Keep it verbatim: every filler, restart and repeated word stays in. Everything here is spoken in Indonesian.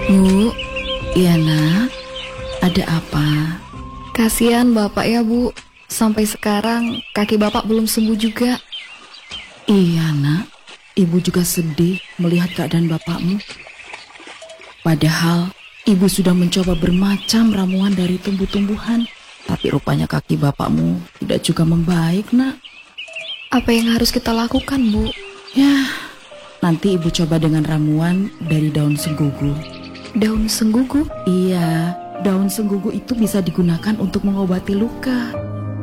Bu, iya nak, ada apa? Kasihan bapak ya bu, sampai sekarang kaki bapak belum sembuh juga. Iya nak, ibu juga sedih melihat keadaan bapakmu. Padahal ibu sudah mencoba bermacam ramuan dari tumbuh-tumbuhan, tapi rupanya kaki bapakmu tidak juga membaik nak. Apa yang harus kita lakukan bu? Ya, nanti ibu coba dengan ramuan dari daun senggugu. Daun senggugu? Iya, daun senggugu itu bisa digunakan untuk mengobati luka.